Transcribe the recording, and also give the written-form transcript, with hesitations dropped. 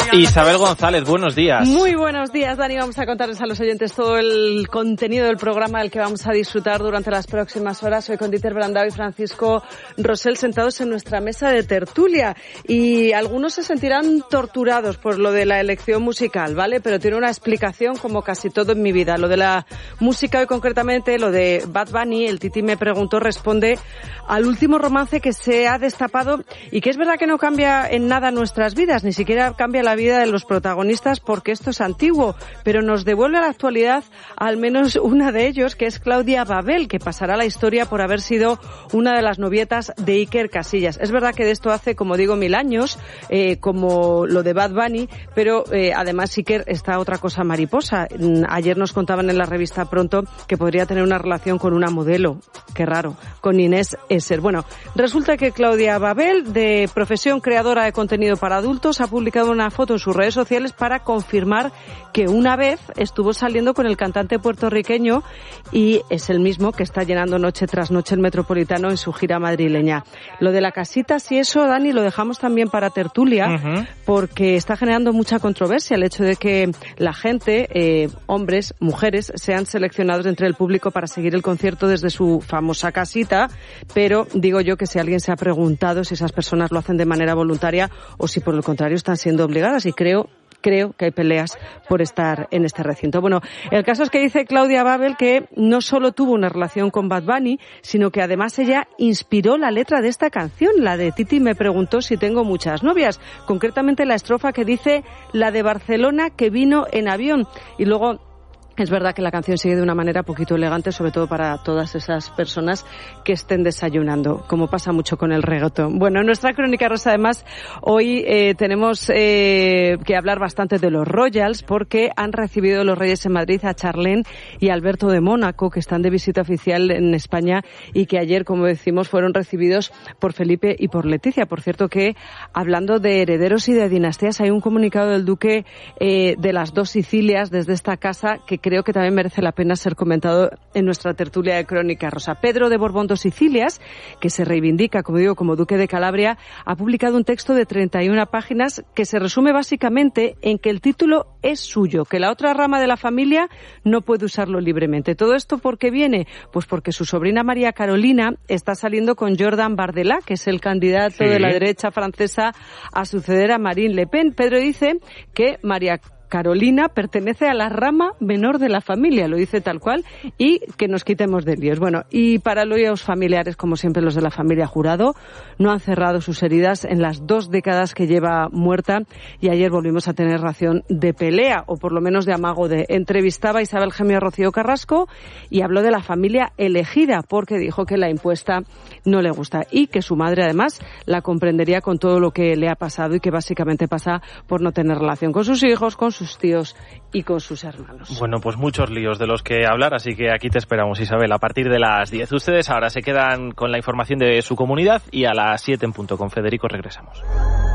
Isabel González, buenos días. Muy buenos días, Dani. Vamos a contarles a los oyentes todo el contenido del programa del que vamos a disfrutar durante las próximas horas. Hoy con Dieter Brandao y Francisco Rosell sentados en nuestra mesa de tertulia. Y algunos se sentirán torturados por lo de la elección musical, ¿vale? Pero tiene una explicación como casi todo en mi vida. Lo de la música hoy concretamente, lo de Bad Bunny, el Titi me preguntó, responde al último romance que se ha destapado y que es verdad que no cambia en nada nuestras vidas, ni siquiera cambia la vida de los protagonistas porque esto es antiguo, pero nos devuelve a la actualidad al menos una de ellos, que es Claudia Babel, que pasará a la historia por haber sido una de las novietas de Iker Casillas. Es verdad que de esto hace, como digo, 1000 años, como lo de Bad Bunny, pero además Iker está otra cosa mariposa. Ayer nos contaban en la revista Pronto que podría tener una relación con una modelo, qué raro, con Inés Esser. Bueno, resulta que Claudia Babel, de profesión creadora de contenido para adultos, ha publicado una foto en sus redes sociales para confirmar que una vez estuvo saliendo con el cantante puertorriqueño y es el mismo que está llenando noche tras noche el Metropolitano en su gira madrileña. Lo de la casita, si eso, Dani, lo dejamos también para tertulia, porque está generando mucha controversia el hecho de que la gente, hombres, mujeres, sean seleccionados entre el público para seguir el concierto desde su famosa casita, pero digo yo que si alguien se ha preguntado si esas personas lo hacen de manera voluntaria o si por el contrario están siendo obligadas, y creo que hay peleas por estar en este recinto. Bueno, el caso es que dice Claudia Babel que no solo tuvo una relación con Bad Bunny, sino que además ella inspiró la letra de esta canción, la de Titi me preguntó si tengo muchas novias, concretamente la estrofa que dice la de Barcelona que vino en avión, y luego es verdad que la canción sigue de una manera poquito elegante, sobre todo para todas esas personas que estén desayunando, como pasa mucho con el reggaetón. Bueno, en nuestra Crónica Rosa, además, hoy tenemos que hablar bastante de los Royals, porque han recibido los Reyes en Madrid a Charlene y Alberto de Mónaco, que están de visita oficial en España y que ayer, como decimos, fueron recibidos por Felipe y por Leticia. Por cierto que, hablando de herederos y de dinastías, hay un comunicado del duque de las dos Sicilias desde esta casa que creo que también merece la pena ser comentado en nuestra tertulia de Crónica Rosa. Pedro de Borbón dos Sicilias, que se reivindica, como digo, como duque de Calabria, ha publicado un texto de 31 páginas que se resume básicamente en que el título es suyo, que la otra rama de la familia no puede usarlo libremente. ¿Todo esto por qué viene? Pues porque su sobrina María Carolina está saliendo con Jordan Bardella, que es el candidato de la derecha francesa a suceder a Marine Le Pen. Pedro dice que María Carolina pertenece a la rama menor de la familia, lo dice tal cual, y que nos quitemos de líos. Bueno, y para los familiares, como siempre los de la familia Jurado, no han cerrado sus heridas en las 2 décadas que lleva muerta, y ayer volvimos a tener ración de pelea, o por lo menos de amago de. Entrevistaba a Isabel Gemio a Rocío Carrasco y habló de la familia elegida, porque dijo que la impuesta no le gusta y que su madre además la comprendería con todo lo que le ha pasado y que básicamente pasa por no tener relación con sus hijos, con sus tíos y con sus hermanos. Bueno, pues muchos líos de los que hablar, así que aquí te esperamos, Isabel, a partir de las 10. Ustedes ahora se quedan con la información de su comunidad y a las 7 en punto con Federico regresamos.